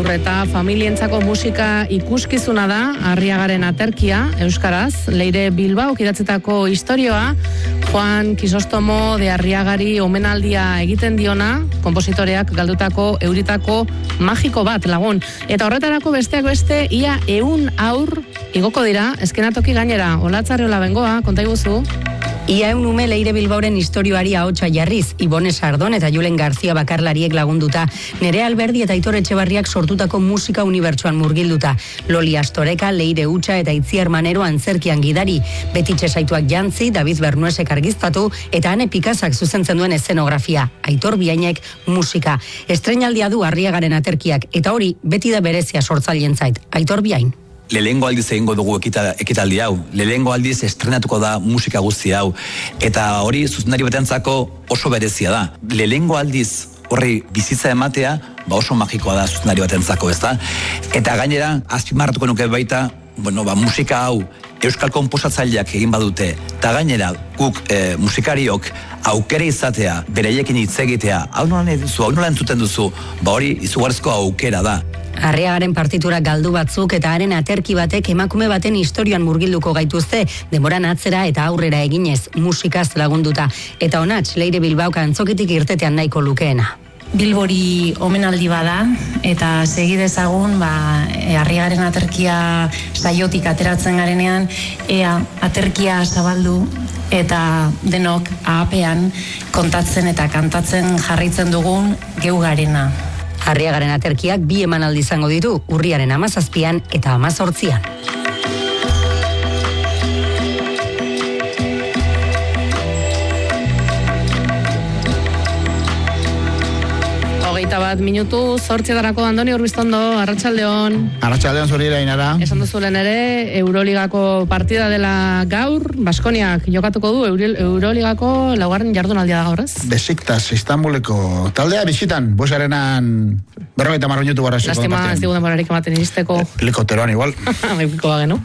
haur eta familientzako musika ikuskizuna da Arriagaren aterkia, euskaraz, Leire Bilbaok idatzetako istorioa, Juan Kisostomo de Arriagari omenaldia egiten diona, konpositoreak galdutako euritako magiko bat lagun. Eta horretarako besteak beste, ia 100 haur igoko dira, eskenatoki gainera, Olatzarriola Bengoa, konta iguzu. Ia 100 ume Leire Bilbaoren istorioari ahotsa jarriz, Ibone Sardon eta Julen Garzia bakarlariek lagunduta, Nerea Alberdi eta Aitor Etxebarriak sortutako musika unibertsuan murgilduta, Loli Astoreka, Leire Utxa eta Itziar Manero antzerkian gidari, Betitxe Saituak jantzi, David Bernuesek argiztatu eta Ane Pikazak zuzentzen duen eszenografia, Aitor Biainek musika. Estreinaldia du Arriagaren aterkiak, eta hori beti da berezia sortzailentzait, Aitor Biain. Lehengo aldiz egingo dugu ekitaldi hau. Lehengo aldiz estrenatuko da musika guzti hau. Eta hori zuzendari batentzako oso berezia da. Lehengo aldiz horri bizitza ematea, oso magikoa da zuzendari batentzako, ez da? Eta gainera, azpimarratuko nuke baita, musika hau euskal konposatzaileak egin badute, eta gainera guk musikariok aukera izatea, bereiekin hitz egitea, hau nola entzuten duzu, hori izugarrizko aukera da. Arriagaren partitura galdu batzuk eta haren aterki batek emakume baten historioan murgilduko gaituzte, denboran atzera eta aurrera eginez, musikaz lagunduta. Eta honatz, Leire Bilbaoka antzokitik irtetean nahiko lukeena. Bilbori omenaldi bada, eta segi dezagun, Arriagaren aterkia saiotik ateratzen garenean, ea aterkia zabaldu eta denok ahapean kontatzen eta kantatzen jarraitzen dugun geu garena. Arriagaren aterkiak 2 emanaldi izango ditu, urriaren 17an eta 18an. Bat minutu, 8:00 Andoni Urbiztondo, Arratsaldeon. Arratsaldeon zuri Ainara. Esan duzulen ere, Euroligako partida dela gaur, Baskoniak jokatuko du, Euroligako 4. jardunaldia da gaur, ez? Besiktas, Istanbuleko taldea bizitan, Buesarenan 50 minutu barra zeko. Lastima ez diguden bararik ematen iristeko. Helikopteroan igual. Mepiko bagenu.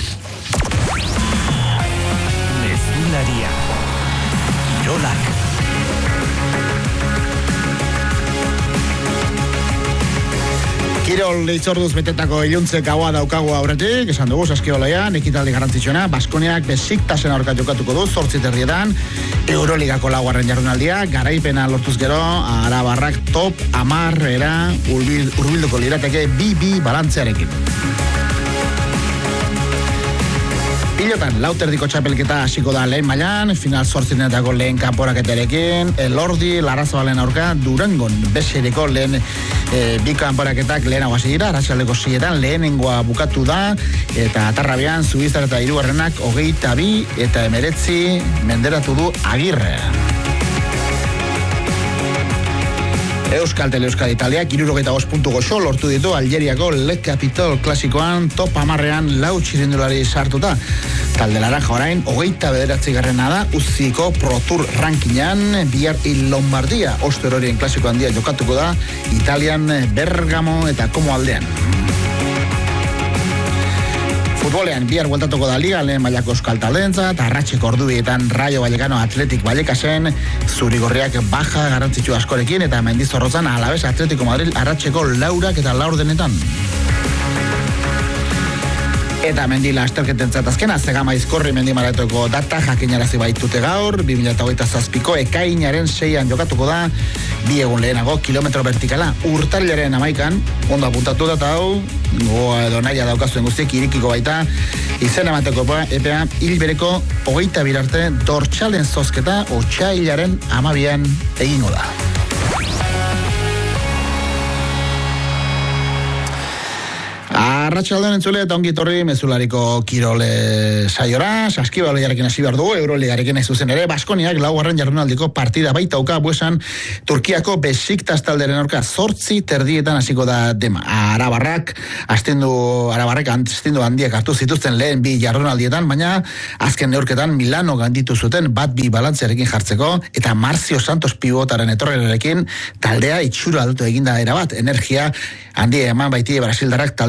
Mezularia. Kirolak. Kirol leitzorduz betetako iluntze gaua daukagu aurretik, esan dugu saskibaloian, ekitaldi garrantzitsuena, Baskoniak Besiktasen aurka jokatuko du, 8:30 Euroligako 4. jardunaldia, garaipena lortuz gero, arabarrak top 10 hurbilduko lirateke 2-2 balantzearekin. Pilotan, Lauterdiko txapelketa hasiko da lehen mailan, final 8 lehen kanporaketarekin, Elordi, Larrazabalen aurka, Durangon, Besereko lehen bi kanporaketak lehenago hasi dira, arratsaldeko 6etan lehenengoa bukatu da, eta Atarrabian, Zubizar eta 3. 22 eta 19 menderatu du Agirre. Euskaltel Euskadi taldeak 65 puntu goxo lortu ditu Algeriako Le Capital klasikoan top 10ean 4 txirrindulari sartuta. Talde laranja orain 29. da Uziko Pro Tour rankingan, bihar Lombardia Osterorien klasiko handia jokatuko da Italian Bergamo eta Como aldean. Futbolean bihar bueltatuko da liga lehen mailako euskal taldeentzat, arratseko ordubietan Rayo Vallecano Athletic Vallecasen, zurigorriak baja garrantzitsu askorekin eta Mendizorrotzan Alaves Atletico Madrid arratseko 4 eta 4 Eta mendi lasterketentzat azkena, Zegama Izkorri mendi maratoko data jakinarazi baitute gaur, 2027ko ekainaren 6an jokatuko da, 2 egun lehenago, kilometro vertikala, urtarrilaren 11an, ondo apuntatu da hau, goa edo naia daukazuen guztiek irikiko baita, izen emateko epea, hilbereko 22 arte, dortxalen zozketa, otsailaren 12an egingo da. Arratsaldean entzule eta ongi etorri mezulariko kirole saiora, saskibaloiarekin hasi behar dugu, Euroligarekin ez zuzen ere, Baskoniak 4. jardunaldiko partida baitauka Buesan Turkiako Besiktas talderen aurka 8:30 hasiko da dema. Arabarrek astindu handiak hartu zituzten lehen 2 jardunaldietan, baina azken neurketan Milano ganditu zuten 1-2 balantzearekin jartzeko, eta Marcio Santos pibotaren etorrerekin taldea itxura aldatu eginda erabat, energia handia eman baitie Brasildarrak taldekidei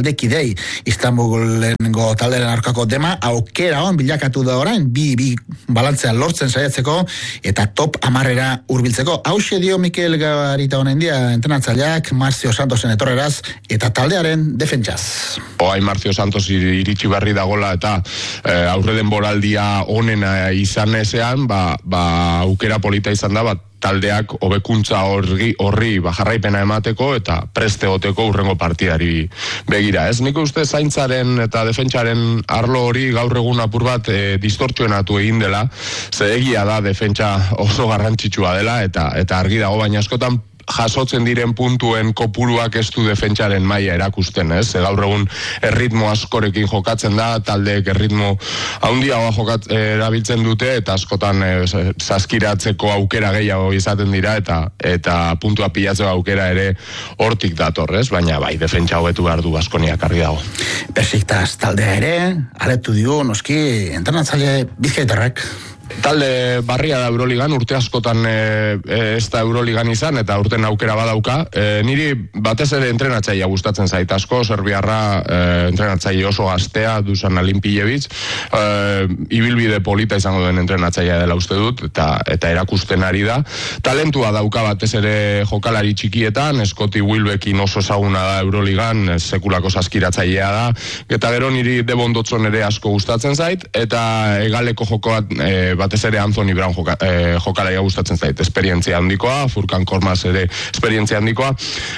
bai, Istanbulengo talderen aurkako dema, aukera on bilakatu da orain, bi balantzean lortzen saiatzeko, eta top 10era hurbiltzeko. Hauxe dio Mikel Garita honen dia, entrenatzaileak Marcio Santosen etorreraz, eta taldearen defentsaz. Marcio Santos iritsi berri dagola, eta aurre denboraldia onena izan ezean, aukera polita izan da, taldeak hobekuntza horri jarraipena emateko eta preste goteko urrengo partidari begira. Ez nik uste zaintzaren eta defentsaren arlo hori gaur egun apur bat distortzionatu egin dela, ze egia da defentsa oso garrantzitsua dela eta argi dago, baina askotan jasotzen diren puntuen kopuruak ez du defentsaren maila erakusten, ez? Gaur egun erritmo askorekin jokatzen da, taldeek erritmo handiagoa erabiltzen dute eta askotan saskiratzeko aukera gehiago izaten dira eta puntua pilatzeko aukera ere hortik dator, ez? Baina bai, defentsa hobetu behar du Baskoniak argi dago. Besiktas taldea ere, aletu dio, noski, entrenatzaile Bizkaitarrak. Talde barria da Euroligan, urte askotan ez da Euroligan izan, eta urten aukera badauka. Niri batez ere entrenatzailea gustatzen zait asko, serbiarra entrenatzaile oso gaztea, Dusan Alimpijevic, ibilbide polita izango den entrenatzailea dela uste dut, eta erakusten ari da. Talentua dauka batez ere jokalari txikietan, Scotty Wilbeckin oso ezaguna da Euroligan, sekulako saskiratzailea da, eta gero niri Devon Dotson ere asko gustatzen zait, eta egaleko jokoa batez ere Anthony Brown jokalaria gustatzen zait, esperientzia handikoa, Furkan Korkmaz ere esperientzia handikoa.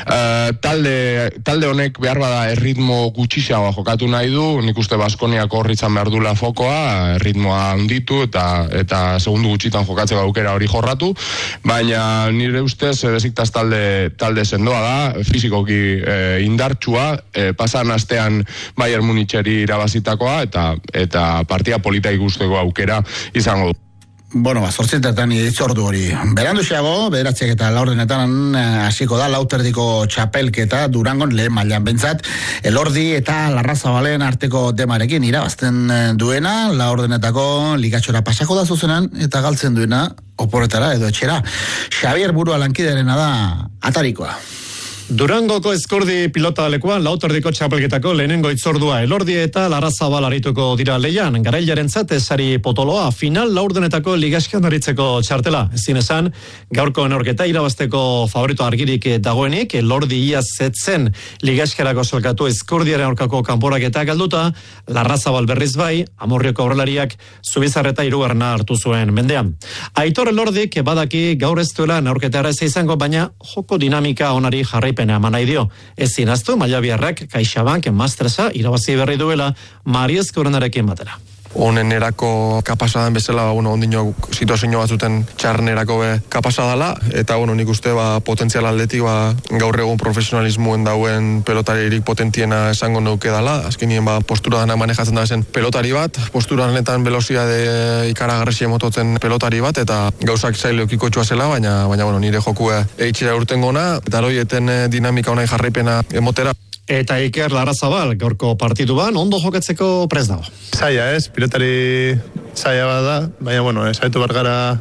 Talde honek behar bada erritmo gutxixagoa jokatu nahi du, nik uste Baskoniak horritzan behar dula fokoa, erritmoa handitu eta segundu gutxitan jokatzeko aukera hori jorratu, baina nire ustez Besiktas talde sendoa da, fizikoki indartsua, pasan astean Bayern Municheri irabazitakoa eta partida polita ikusteko aukera izango. Bueno, 8:00 itzordu hori. Beranduxeago, 9:00 eta 4:00 hasiko da Lauterdiko txapelketa Durangon lehen mailan bentzat, Elordi eta Larrazabalen arteko demarekin irabazten duena, 4:00 ligatxora pasako da zuzenan eta galtzen duena oporretara edo etxera. Xavier Burua lankidearena da atarikoa. Durangoko Eskordi pilota lekuan Lauterdiko txapelketako lehenengo itzordua Elordi eta Larrazabal arituko dira leian. Garailarentzat sari potoloa final laurdenetako ligaxkan aritzeko txartela. Ezin esan, gaurko neurketa irabazteko favorito argirik dagoenik, Elordi iaz zetzen ligaxkarako salkatu Eskordiaren aurkako kanporaketa galduta, Larrazabal berriz bai, Amorrioko aurrelariak Zubizarreta hirugarrena hartu zuen mendean. Aitor Elordik badaki gaur ez duela neurketara ez izango, baina joko dinamika onari jarraipena eman nahi dio. Ezin aztu, Mailabiarrak CaixaBank Mastersa irabazi berri duela Mariezko Urenarekin batera. Honen erako kapasadan bezala, ondino situazio batzuten txarnerako kapasa dala, eta nik uste potentzial atletik gaur egun profesionalismoen dauen pelotaririk potentiena esango nuke dala, azkenien postura dana manejatzen da zen pelotari bat, postura honetan velozidade ikaragarri mototzen pelotari bat, eta gauzak zailo kikotxua zela, baina nire jokue eitxera urtengona, eta horieten dinamika honai jarraipena emotera. Eta Iker Larrazabal gaurko partiduan ondo jokatzeko prest dago. Zaila pilotari zaila bada, baina saiatu bargara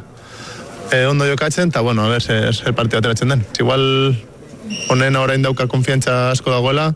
ondo jokatzen, eta a ber, zer partidu ateratzen den. Igual honen orain dauka konfiantza asko dagoela,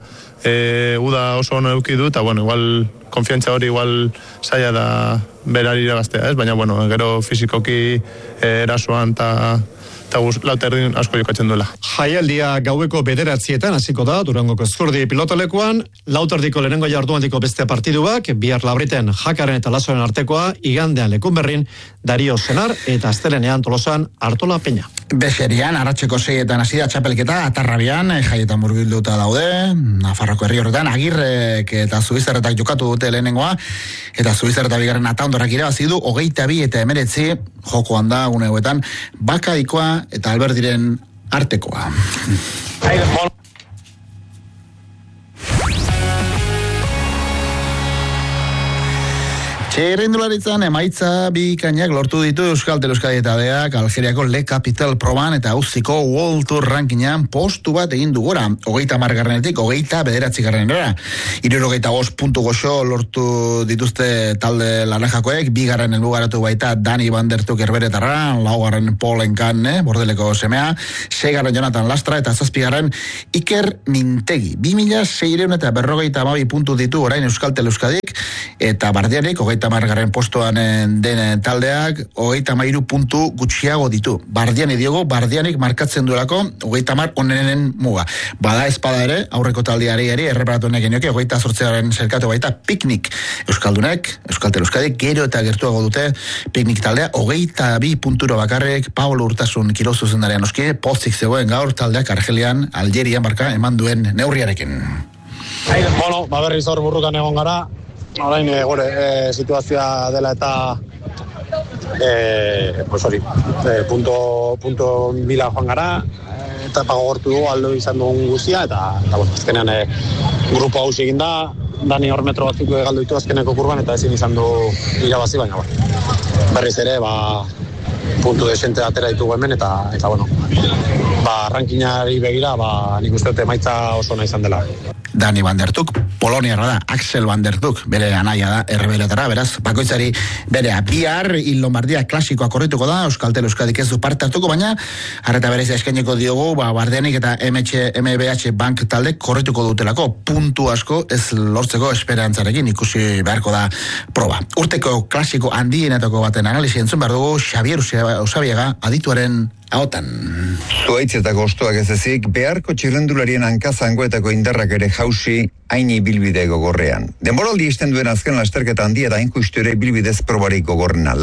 uda oso ono eduki du, eta igual konfiantza hori igual zaila da berari irabaztea, ez? Baina gero fizikoki erasoan eta Lauterdin asko jokatzen duela. Jaialdia gaueko 9:00 hasiko da Durangoko Eskordi pilotalekuan, Lauterdiko lehenengo jardunaldiko beste partiduak, bihar Labriten Jakaren eta Lazoren artekoa, igandean Lekunberrin Dario Senar eta astelenean Tolosan Artola Peña. Beserian, arratseko 6:00 hasi da txapelketa, Atarrabian, jaietan murgilduta daude, Nafarroko herri horretan, Agirrek eta Zubizarretak jokatu dute lehenengoa, eta Zubizarreta bigarren Ataondorak irabazi du, 22 eta 19 jokoan da gune hauetan, Bakadikoa eta Alberdiren artekoa. Txirrindularitzan emaitza bikainak lortu ditu Euskal Euskadi taldeak Algeriako Le Capital proban eta Auziko World Tour rankingan postu bat egin du gora, 30. 29. 75 puntu goxo lortu dituzte talde lanajakoek, 2. helbugaratu baita Dani Van Der Tuk Herberetarra, 4. Polen Kanne, Bordeleko semea, 6. Jonathan Lastra eta 7. Iker Mintegi. 2642 puntu ditu orain Euskal Euskadik eta Bardianik 30. postoan den taldeak 33 puntu gutxiago ditu. Bardiani diogo, Bardianik markatzen duelako 30 onenen muga. Bada espada ere, aurreko taldeari erreparatu honekin joke, 28. zerkatu baita Piknik. Euskaldunek, Euskal Euskadik gero eta gertuago dute Piknik taldea 22 punturo bakarrek Pablo Urtasun kirozu zendarian oski, pozik zegoen gaur taldeak Argelian, Algerian barka eman duen neurriarekin. Bueno, berriz hor burrukan egon gara, orain gure situazioa dela eta pues hori, punto bila joan gara, eta pagortu dugu aldo izan dugun guztia, eta bueno, azkenean grupo hau egin da, Dani hor metro batzuk galdu ditu azkeneko kurban, eta ezin izan du irabazi, baina berriz ere, puntu desente atera ditugu hemen, eta bueno, rankinari begira, nik uste dute emaitza oso nahi izan dela. Dani Van Der Tuk, Poloniarra da, Axel Van Der Tuk, bere anaia da, errebeletara, beraz, bakoitzari berea bihar, Lombardia klasikoa korrituko da, Euskal Euskadik ez du parte hartuko, baina, harreta berezia eskaineko diogu, Bardianik eta MBH Bank talde korrituko dutelako, puntu asko ez lortzeko esperantzarekin, ikusi beharko da proba. Urteko klasiko handienetako baten analisi entzun behar dugu, Xavier Usabiaga adituaren ahotan. Zuaitzetako ostoak ez ezik, beharko txirrendularien hankazangoetako indarrak ere jausi haini bilbide gogorrean. Denboraldi isten duen azken lasterketa handia da inkuisture bilbidez probarik gogorrena.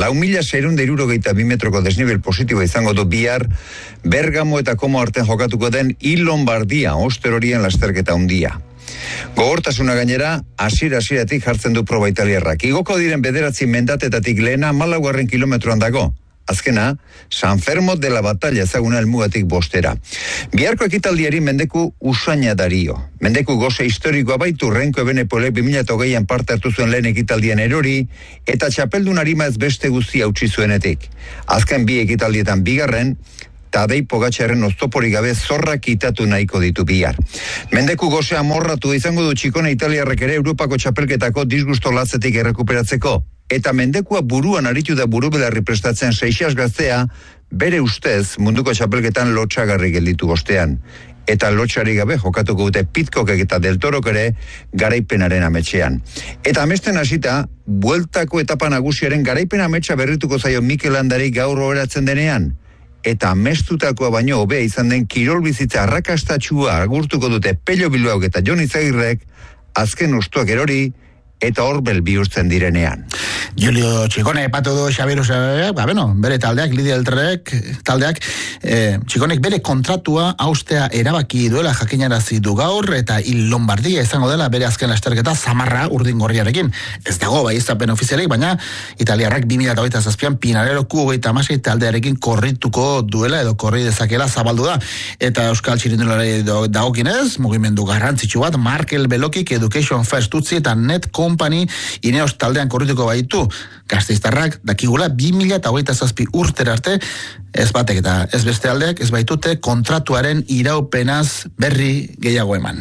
4.662 metroko desnivel positiboa izango du bihar, Bergamo eta Como artean jokatuko den Lombardia osterorien lasterketa handia. Gogortasuna gainera, hasieratik jartzen du proba italiarrak. Igoko diren 9 mendatetatik lehena 4 kilometroan dago. Azkena, San Fermo de la Batalla ezaguna helmugatik 5. Biharko ekitaldiari mendeku usaina dario. Mendeku goze historikoa baitu Renko Ebenepolek 2008an parte hartu zuen lehen ekitaldian erori, eta txapeldun harima ez beste guztia utzi zuenetik. Azken 2 ekitaldietan bigarren, Tadei Pogačarren oztoporik gabe zorrak kitatu nahiko ditu bihar. Mendeku gozea morratu izango du txikone italiarrek ere Europako txapelketako disgusto latzetik errekuperatzeko. Eta mendekua buruan aritu da burubelarri prestatzen 6 gaztea, bere ustez munduko txapelketan lotxagarri gelditu bostean. Eta lotxari gabe jokatuko dute Pitkokek eta Del Torok ere garaipenaren ametxean. Eta amesten hasita, bueltako etapa nagusiaren garaipen ametsa berrituko zaio Mikel Landari gaur oheratzen denean. Eta amestutakoa baino hobea izan den kirol bizitza arrakastatxua agurtuko dute Pello Bilbaok eta Jon Izagirrek azken ustuak erori eta horbel bihurtzen direnean. Julio Txikone epatu du Xabier Usabiaga, bere taldeak, Lidia Eltrek taldeak, Txikonek bere kontratua austea erabaki duela jakinarazi du gaur, eta Lombardia izango dela bere azken lasterketa Zamarra urdingorriarekin. Ez dago baieztapen ofizialik, baina italiarrak 2027an Pinarello Q26 taldearekin korrituko duela edo korri dezakela zabaldu da. Eta Euskal Txirrindulari dagokinez, mugimendu garrantzitsu bat, Markel Belokik Education First utzi eta Net Company Ineos taldean korrituko baitu. Gasteiztarrak dakigula 2027 urtera arte ez batek eta ez beste aldeak ez baitute kontratuaren iraupenaz berri gehiago eman.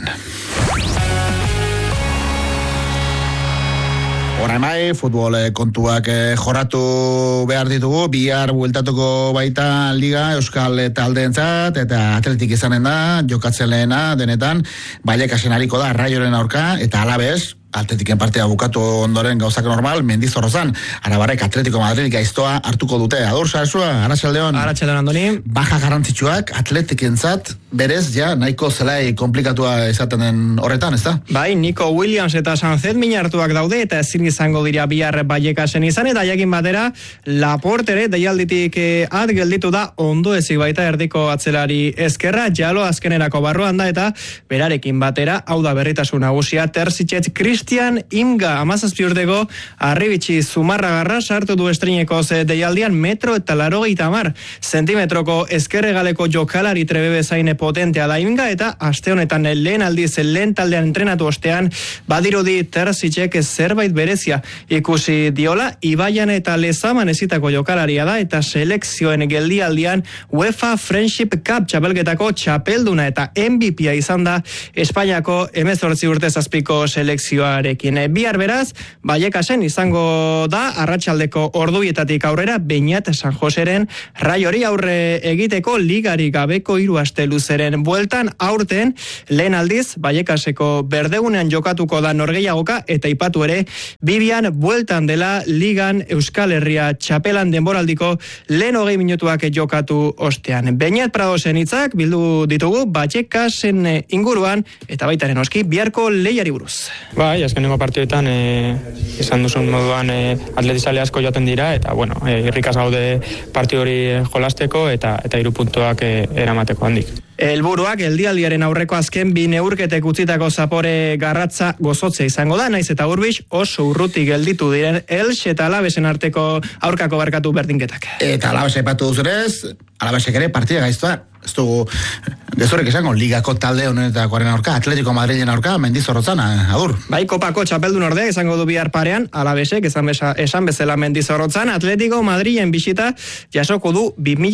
Horamai, futbol kontuak joratu behar ditugu, bihar bueltatuko baita liga Euskal taldeentzat eta Atletik izanen da, jokatzen lehena denetan, Vallecasek ariko da Raioren aurka eta Alabez, Atletiken partea bukatu ondoren gauzak normal, Mendizorrozan, Arabarrek Atletico Madrid gaiztoa hartuko dute. Adur Sarsua, Arratsaldeon. Arratsaldeon, Andoni. Baja garrantzitsuak Atletikentzat berez ja nahiko zelai komplikatua izaten den horretan, ezta? Bai, Nico Williams eta Sanzet minartuak daude eta ezin izango dira bihar Vallecasen izan eta jakin batera Laporte ere deialditik at gelditu da ondo ezik baita erdiko atzelari ezkerra, Jalo azkenerako barruan da eta berarekin batera hau da berritasun nagusia Terzic, Kristoffer Cristian Imga, 17 urteko Arribitxi Zumarragarra sartu du estreineko deialdian 1,80 zentimetroko ezkerregaleko jokalari trebe bezain potentea da Imga, eta aste honetan lehen aldiz lehen taldean entrenatu ostean badirudi Terzitzek zerbait berezia ikusi diola. Ibaian eta Lezaman ezitako jokalaria da, eta selekzioen geldialdian UEFA Friendship Cup txapelketako txapelduna eta MVP-a izan da Espainiako 18 urte zazpiko selekzioarekin. Bihar beraz, Vallecasen izango da arratsaldeko orduietatik aurrera Beñat San Joseren Raiori aurre egiteko ligari gabeko 3 aste luzeren bueltan. Aurten lehen aldiz Vallecaseko berdegunean jokatuko da norgehiagoka, eta ipatu ere Bibian bueltan dela ligan Euskal Herria txapelan denboraldiko lehen 20 minutuak jokatu ostean. Beñat Pradosen hitzak bildu ditugu Vallecasen inguruan eta baitaren oski biharko lehiari buruz. Bai, azkenengo partioetan izan duzun moduan atletizale asko joaten dira, eta bueno, irrikaz gaude partio hori jolasteko eta 3 puntuak eramateko handik. Helburuak geldialdiaren aurreko azken 2 neurketek utzitako zapore garratza gozotzea izango da, naiz eta Urbix oso urruti gelditu diren Elche eta Alavesen arteko aurkako barkatu berdinketak. Eta Alavesa aipatu duzunez, Alavesek ere partida gaiztoa. Ez dugu gezorek esango ligako talde honetakoaren aurka, Atletico Madrilen aurka, Mendizorrotzan, adur. Bai, kopako txapeldun ordea izango du bihar parean, Alavesek esan bezala Mendizorrotzan. Atletico Madrilen bisita jasoko du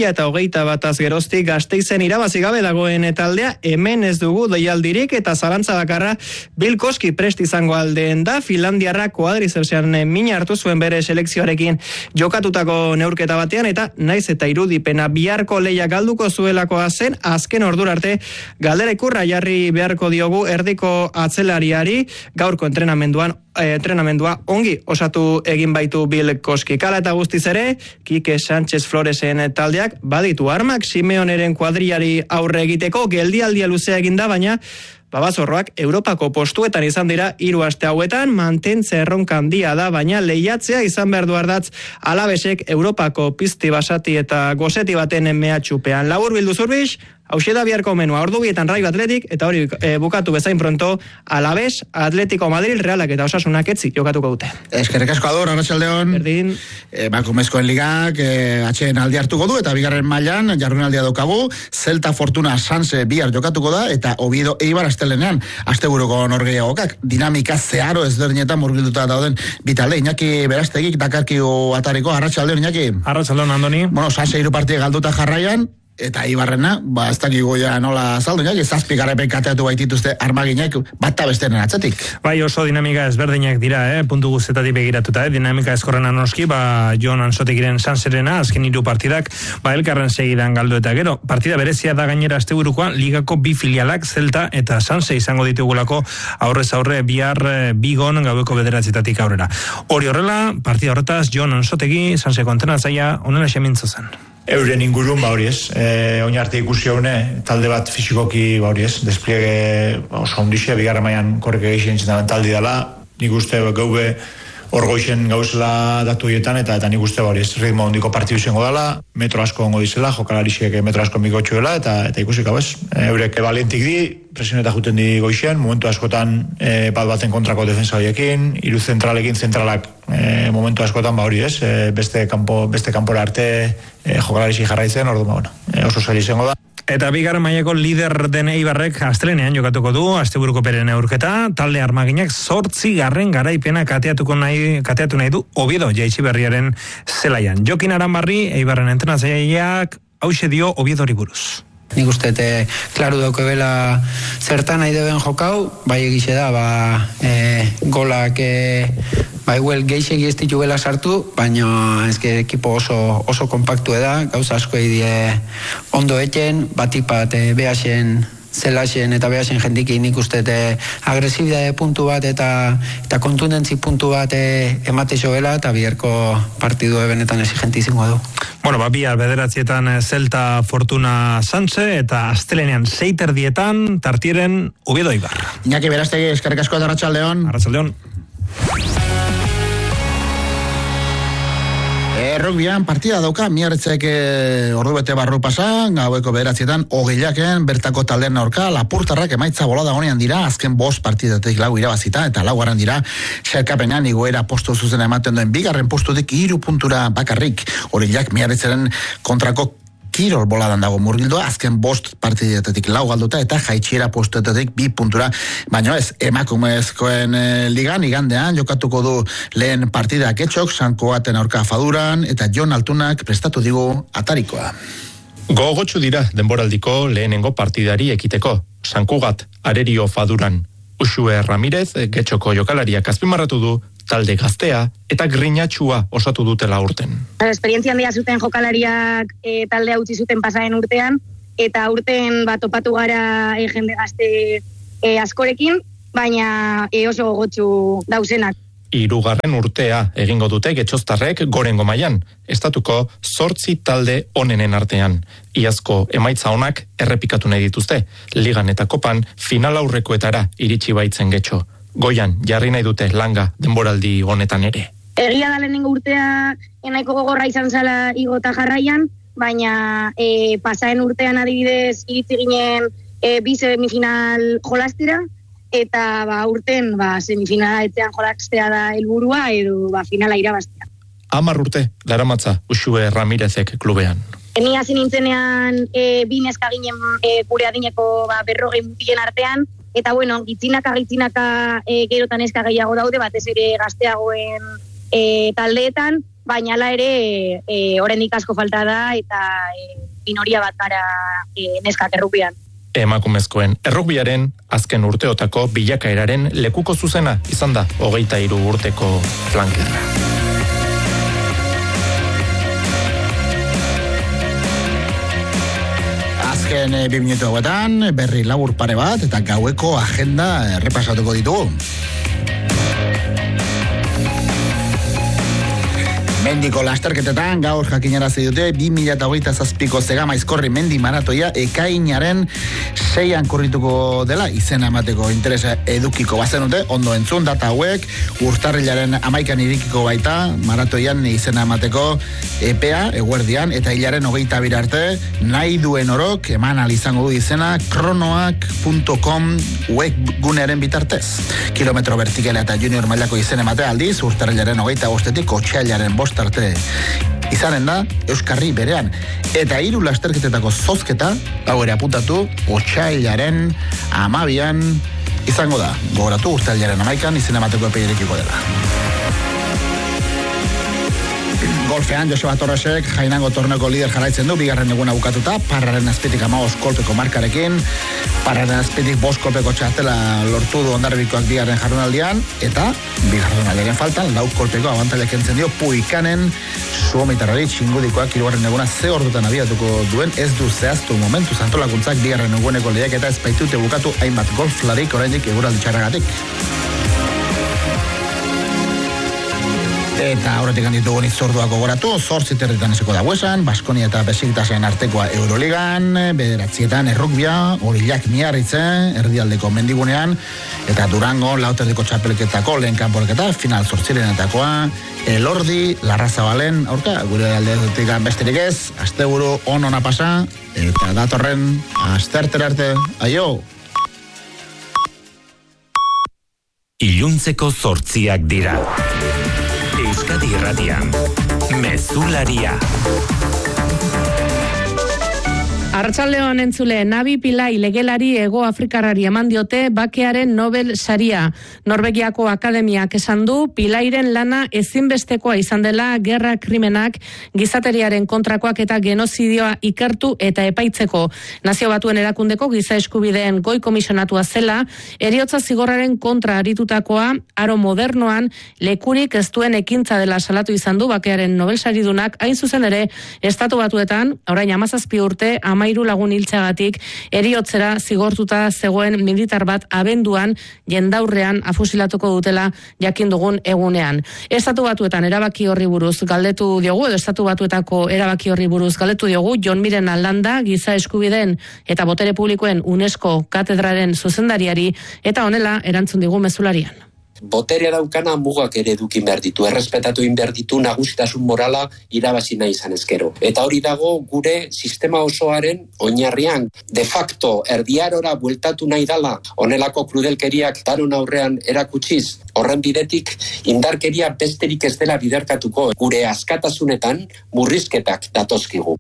2021 geroztik Gasteizen irabazi gabe dagoen taldea. Hemen ez dugu deialdirik, eta zalantza bakarra Bill Koski prest izango aldeen da. Finlandiarra kuadrizersean mina hartu zuen bere selekzioarekin jokatutako neurketa batean, eta naiz eta irudipena biharko leia galduko zuelako zen, azken ordura arte galdera ikurra jarri beharko diogu erdiko atzelariari. Gaurko entrenamendua ongi osatu egin baitu Bill Koski. Kala eta guztiz ere, Kike Sánchez Floresen taldeak baditu armak Simeoneren kuadriari aurre egiteko. Geldialdia luzea eginda, baina Babazorroak Europako postuetan izan dira 3 aste hauetan, mantentze erronka handia da, baina lehiatzea izan behar du ardatz Alavesek Europako pizti basati eta gozeti baten mehatxupean. Labur bildu Zurbix, hauxe da biharko menua, ordubietan Raio Atletik, eta hori bukatu bezain pronto Alaves, Atletico Madrid, Realak eta Osasunak etzi jokatuko dute. Eskerrik asko Ador, arratsaldeon. Berdin. Emakumezkoen ligak atxeen aldi hartuko du, eta bigarren mailan jardunaldia daukagu, Celta Fortuna Sanse bihar jokatuko da, eta Oviedo Eibar astelenean asteburuko norgehiagokak. Dinamika zeharo ezberdinetan murgilduta dauden bitalde. Iñaki Berastegik dakarkigu atariko, arratsaldeon Iñaki. Arratsaldeon Andoni. Bueno, Sanse 3 partida galduta jarraian, eta Ibarrena, ez dakigu ja nola azaldu, 7 garaipen kateatu baitituzte armaginek bata bestenen atzetik. Bai, oso dinamika ezberdinak dira, puntu guztetatik begiratuta, dinamika ezkorrena noski, Jon Ansotegiren Sanserena, azken 3 partidak, elkarren segidan galdu eta gero. Partida berezia da gainera asteburukoan, ligako 2 filialak, Celta eta Sanse izango ditugulako aurrez aurre bihar Bigon gaueko 9 aurrera. Hori horrela, partida horretaz, Jon Ansotegi, Sanseko entrenatzailea, onela xemintzo zen. Euren ingurun hori ez, oin arte ikusi haune, talde bat fisikoki hori ez, despliege oso ondixea, bigarra maian korrek egizien zindaben taldi dela, nik uste gaube hor goixen gauzela datu hietan, eta nik uste hori ez, ritmo ondiko partidu izango dela, metro asko ongo dizela, jokalarixek metro asko mikotxuela, eta ikusik hau ez, eurek valentik di, presioneta juten di goixen, momentu askotan bat baten kontrako defensa horiekin, 3 zentralekin zentralak momentu askotan hori ez, beste kanpora arte jokalarixi jarraitzen, orduan, oso zer izango da. Eta bigarren mailako lider den Eibarrek astelenean jokatuko du, asteburuko peren neurketa, talde armaginak 8. garaipena kateatu nahi du Oviedo jaitsi berriaren zelaian. Jokin Aranbarri, Eibarren entrenatzaileak hauxe dio Oviedori buruz. Nik uste, klaru dauke bela zertan nahi deben jokau, bai egixe da, golak igual geixek ez ditu bela sartu, baina ezke ekipo oso kompaktu da, gauza asko edie ondo eten, batipat behasen zelaxen eta behasen jendiki nik uste agresibidade puntu bat eta kontundentzi puntu bat emate bela eta biharko partidu benetan exigenti izango du. Bueno, bihar 9 Celta Fortuna Sanse eta astelenean 6:30 tartieren Oviedo Eibar. Iñaki Berastegi, eskerrik asko eta arratsaldeon. Arratsaldeon. Rugbian partida dauka, miarritzek ordu bete barru pasa, gaueko 9:00 hogeiaken bertako taldean aurka, Lapurtarrak emaitza bolada honean dira, azken 5 partidatik 4 irabazita, eta 4 dira, sailkapenean igoera postu zuzena ematen duen, 2. postutik 3 puntura bakarrik, horiak miarritzaren kontrako kirol boladan dago murgildoa, azken 5 partidatetik 4 galduta eta jaitsiera postuetatik 2 puntura, baina ez, emakumezkoen ligan, igandean jokatuko du lehen partida Getxok, Sankoaten aurka Faduran, eta Jon Altunak prestatu digu atarikoa. Gogotsu dira denboraldiko lehenengo partidari ekiteko, Sankugat, Arerio Faduran. Uxue Ramirez, Getxoko jokalariak azpimarratu du, talde gaztea eta grinatxua osatu dutela urten. Esperientzia handia zuten jokalariak taldea utzi zuten pasaren urtean, eta urten topatu gara jende gazte askorekin, baina oso gogotsu dauzenak. 3. urtea egingo dute Getxoztarrek gorengo mailan, estatuko 8 talde onenen artean. Iazko emaitza onak errepikatu nahi dituzte, ligan eta kopan final aurrekoetara iritsi baitzen Getxo. Goian, jarri nahi dute langa denboraldi honetan ere. Egia da lehenengo urtea nahiko gogorra izan zala igo eta jarraian, baina pasaren urtean adibidez iritsi ginen 2 semifinal jolastera, eta urten semifinala etzean jolastea da helburua edo finala irabaztea. 10 urte daramatza Uxue Ramirezek klubean. Ni hasi nintzenean 2 neska ginen gure adineko 40 mutilen artean, eta gitzinaka gerotan neska gehiago daude, batez ere gazteagoen taldeetan, baina hala ere oraindik asko falta da, eta minoria bat gara neskak errugbian. Emakumezkoen errugbiaren azken urteotako bilakaeraren lekuko zuzena izan da 23 urteko flankerra. Azken 2 minutu hauetan, berri labur pare bat, eta gaueko agenda errepasatuko ditugu. Mendiko lasterketetan gaur jakinarazi dute 2027ko Zegamaizkorri mendi maratoia ekainaren 6an korrituko dela izena emateko interesa edukiko bazenute, ondo entzun data hauek, urtarrilaren 11an irikiko baita maratoian izena emateko epea eguerdian, eta hilaren 22 arte nahi duen orok eman izango du izena kronoak.com webgunearen bitartez. Kilometro vertikala eta junior mailako izena ematea aldiz, urtarrilaren 25etik otsailaren 5 arte izanen da Euskarri berean, eta 3 lasterketetako zozketa hau ere apuntatu otsailaren 12an izango da, gogoratu urtarrilaren 11an izena emateko epea irekiko dela. Golfean Joseba Torresek Jainango torneoko lider jarraitzen du, 2. eguna bukatuta, Parraren azpitik 15 kolpeko markarekin, Parraren azpitik 5 kolpeko txartela lortu du Hondarribikoak 2. jardunaldian, eta 2. jardunaldiaren faltan 4 kolpeko abantailak kentzen dio Puikanen Suomitarrari Txingudikoak 3. eguna ze ordutan abiatuko duen, ez du zehaztu momentu antolakuntzak 2. eguneko lehiak eta ez baitute bukatu hainbat golflarik oraindik eguraldi txarragatik. Eta horretik handitugun itzorduak gogoratu, 8:00 eseko da Huesan, Baskonia eta Besiktasen artekoa Euroligan, 9:00 errugbia, Orilak Miarritze, erdialdeko mendigunean, eta Durango, 4:00 txapelketako lehen kanporaketa, final 8:00 Elordi, Larrazabalen, aurka, gure aldetik besterik ez, asteburu ona pasa, eta datorren asteartera arte, aio! Iluntzeko 8:00 dira. Euskadi Irratian, Mezularia. Arratsaldeon entzule, Nabi Pillay legelari Hego Afrikarrari eman diote bakearen Nobel saria. Norvegiako akademiak esan du Pillayren lana ezinbestekoa izan dela gerra krimenak, gizateriaren kontrakoak eta genozidioa ikertu eta epaitzeko. Nazio Batuen erakundeko giza eskubideen goi komisionatua zela, heriotza zigorraren kontra aritutakoa, aro modernoan lekurik ez duen ekintza dela salatu izan du bakearen Nobel saridunak, hain zuzen ere Estatu Batuetan, orain 17 urte 13 lagun hiltzagatik heriotzera zigortuta zegoen militar bat abenduan jendaurrean afusilatuko dutela jakin dugun egunean. Estatu Batuetan erabaki horri buruz galdetu diogu, edo Estatu Batuetako erabaki horri buruz galdetu diogu Jon Miren Aldanda, giza eskubideen eta botere publikoen UNESCO katedraren zuzendariari, eta honela erantzun digu Mezularian. boterea daukana mugak ere edukin behar ditu, errespetatu egin behar ditu nagusitasun morala irabazi nahi izan ezkero. Eta hori dago gure sistema osoaren oinarrian. De facto, erdiarora bueltatu nahi dala, honelako krudelkeriak daron aurrean erakutsiz, horren bidetik indarkeria besterik ez dela biderkatuko. Gure askatasunetan murrizketak datozkigu.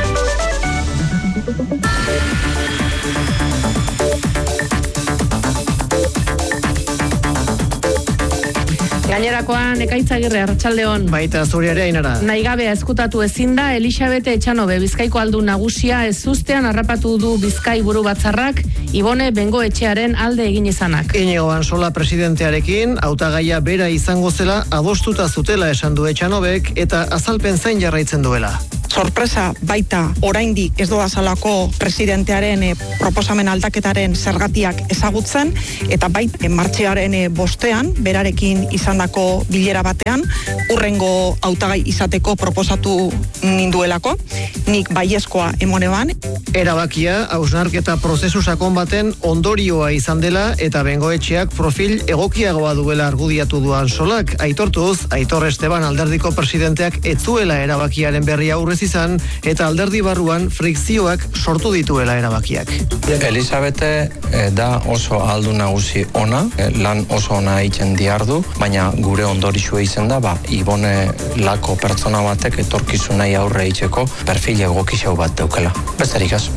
Gainerakoan Ekaitzagirre, arratsaldeon. Baita zure ere Ainara. Naigabea ezkutatu ezin da Elisabete Etxanobe Bizkaiko aldun nagusia ezuztean harrapatu du Bizkai buru batzarrak Ibone Bengoetxearen alde egin izanak. Iñigo Ansola presidentearekin hautagaia bera izango zela adostuta zutela esan du Etxanobek eta azalpen zain jarraitzen duela. Sorpresa baita oraindik ez doazalako presidentearen proposamen aldaketaren zergatiak ezagutzen eta baita martxearen bostean berarekin izandako bilera batean urrengo hautagai izateko proposatu ninduelako, nik baiezkoa emoneban. Erabakia hausnarketa prozesu sakon baten ondorioa izan dela eta Bengoetxeak profil egokiagoa duela argudiatu du Ansolak, aitortuz Aitor Esteban alderdiko presidenteak ez zuela erabakiaren berri aurrez izan eta alderdi barruan frikzioak sortu dituela erabakiak. Elisabete da oso aldun nagusi ona, lan oso ona egiten diardu, baina gure ondorixua izan da, Ibone lako pertsona batek etorkizunai aurre egiteko perfil egokixau bat daukela. Besterik az.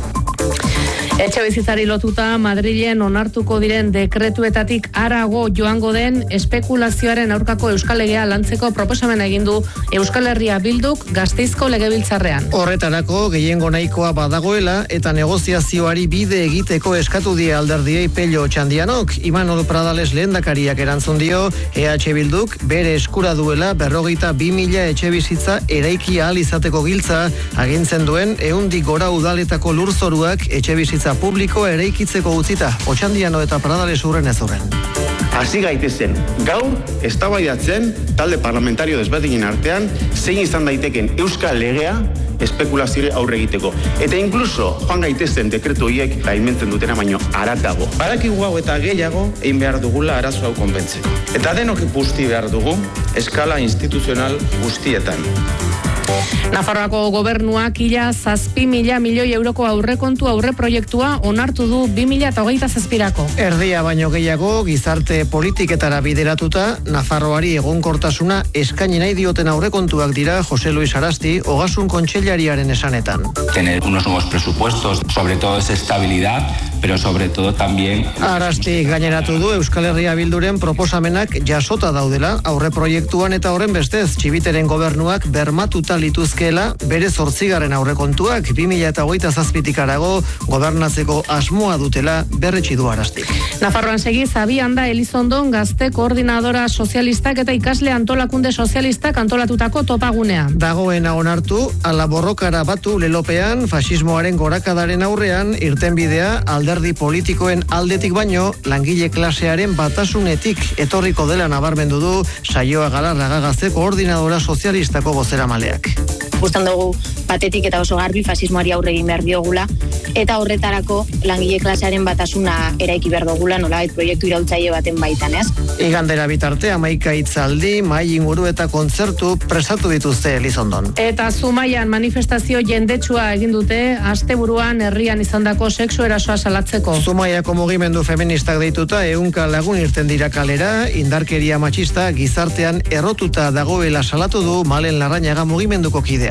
Etxe bizitzari lotuta Madrilen onartuko diren dekretuetatik harago joango den espekulazioaren aurkako Euskal Legea lantzeko proposamena egin du Euskal Herria Bilduk Gasteizko legebiltzarrean. Horretarako gehiengo nahikoa badagoela eta negoziazioari bide egiteko eskatu die alderdiei Pello Txandianok. Imanol Pradales lehendakariak erantzun dio EH Bilduk bere eskura duela 52.000 etxe bizitza eraiki ahal izateko giltza agintzen duen 100 gora udaletako lurzoruak etxe bizitza publikoa eraikitzeko utzita. Otxandiano eta Pradales urren ez urren. Hasi gaitezen, gaur eztabaidatzen talde parlamentario desberdinen artean zein izan daiteken Euskal Legea espekulazioa aurre egiteko. Eta inkluso joan gaitezen dekretu horiek baimentzen dutena baino haratago. Badakigu hau eta gehiago egin behar dugula arazo hau konpentzeko. Eta denok busti behar dugu eskala instituzional guztietan. Nafarroako gobernuak 7.000 milioi euroko aurrekontu aurreproiektua onartu du 2027-ako. Erdia baino gehiago gizarte politiketara bideratuta Nafarroari egonkortasuna eskaini nahi dioten aurrekontuak dira Jose Luis Arasti Ogasun Kontseilariaren esanetan. Tener unos nuevos presupuestos, sobre todo es estabilidad, pero sobre todo también... Arasti gaineratu du Euskal Herria Bilduren proposamenak jasota daudela aurreproiektuan eta horren bestez Txibiteren gobernuak bermatuta lituzkeela bere 8. aurrekontuak 2027 arago gobernatzeko asmoa dutela berretsi du Arastik. Nafarroan segiz abian da Elizondon gazte koordinadora sozialistak eta ikasle antolakunde sozialistak antolatutako topagunea. Dagoena onartu, ala borrokara batu lelopean fasismoaren gorakadaren aurrean irtenbidea alderdi politikoen aldetik baino langile klasearen batasunetik etorriko dela nabarmendu du Saioa Galarraga gazte koordinadora sozialistako bozeramaleak. Gustan dugu batetik eta oso garbi fasismoari aurre egin behar diogula eta horretarako langile klasearen batasuna eraiki behar dugula nolabait proiektu iraultzaile baten baitan, ez? Igandera bitarte 11 hitzaldi, mahai inguru eta kontzertu prestatu dituzte Elizondon. Eta Zumaian manifestazio jendetsua egin dute asteburuan herrian izandako sexu erasoa salatzeko. Zumaiako mugimendu feministak deituta 100 lagun irten dira kalera, indarkeria matxista gizartean errotuta dagoela salatu du Malen Larrañaga mugimenduko kideak.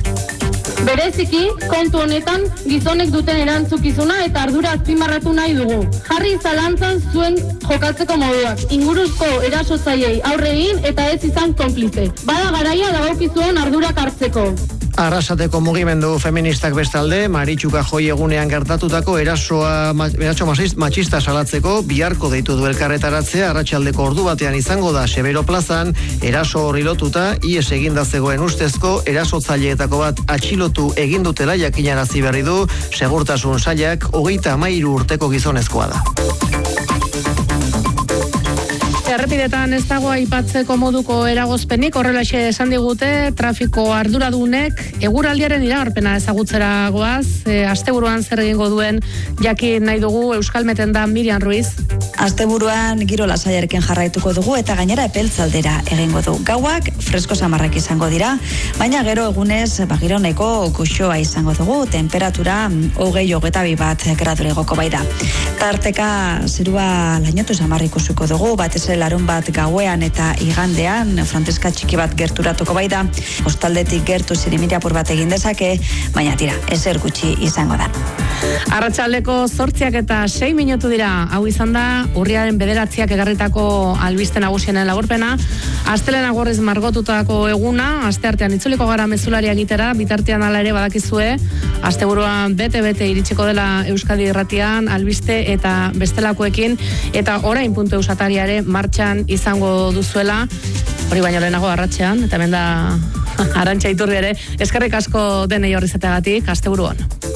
Bereziki, kontu honetan, gizonek duten erantzukizuna eta ardura azpimarratu nahi dugu. Jarri zalantzan zuen jokatzeko moduak, inguruzko erasotzaileei aurre egin eta ez izan konplize. Bada garaia dagokizuen ardurak hartzeko. Arrasateko mugimendu feministak bestalde, Maritxu Kajoi egunean gertatutako eraso matxista salatzeko biharko deitu du elkarretaratzea arratsaldeko ordu batean izango da Severo plazan, eraso horri lotuta ihes eginda zegoen ustezko erasotzaileetako bat atxilotu egin dutela jakinarazi berri du segurtasun sailak 33 urteko gizonezkoa da. Errepidetan ez dago aipatzeko moduko eragozpenik, horrelaxe esan digute trafiko arduradunek eguraldiaren iragarpena ezagutzera goaz, asteburuan zer egingo duen jakin nahi dugu Euskalmeten da Miriam Ruiz. Asteburuan giro lasaiarekin jarraituko dugu eta gainera epeltzaldera egingo du. Gauak fresko samarrak izango dira, baina gero egunez giro nahiko goxoa izango dugu, temperatura 20-22 gradure egoko bai da. Tarteka zerua lainotu samarrik ikusiko dugu, batez ere larun bat gauean eta igandean fronteska txiki bat gerturatuko bai da. Kostaldetik gertu zirimiri apur bat egin dezake, baina tira, ezer gutxi izango da. Arratsaldeko 8 eta 6 minutu dira, hau izan da urriaren 9 egarritako albiste nagusienen laburpena. Astelena gorriz margotutako eguna, asteartean itzuliko gara mezularia egitera, bitartean hala ere badakizue, asteburuan bete iritsiko dela Euskadi Irratian, albiste eta bestelakoekin, eta orain puntu eusatariare martxan izango duzuela, hori baino lehenago arratsean, eta hemen da Arantxa Iturri ere, eskerrik asko denei horri zateagatik, asteburu on.